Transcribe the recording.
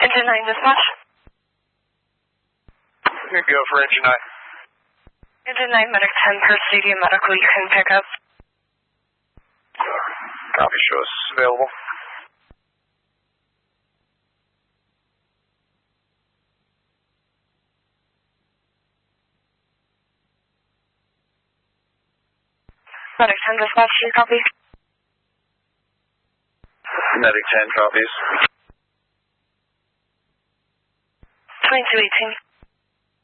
Engine 9 dispatch. You go for Engine 9. Engine 9, Medic 10 per Stadium Medical, you can pick up. Copy, show us available. Medic 10 dispatch, you copy? Medic 10 copies. 2218.